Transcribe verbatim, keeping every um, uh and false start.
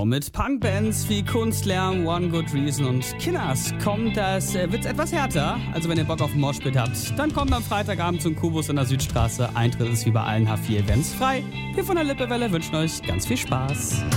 Genau, mit Punkbands wie Kunstlärm, One Good Reason und Kinners kommt das, äh, wird's etwas härter. Also wenn ihr Bock auf einen Moshpit habt, dann kommt am Freitagabend zum Kubus in der Südstraße. Eintritt ist wie bei allen H vier Events frei. Wir von der Lippewelle wünschen euch ganz viel Spaß.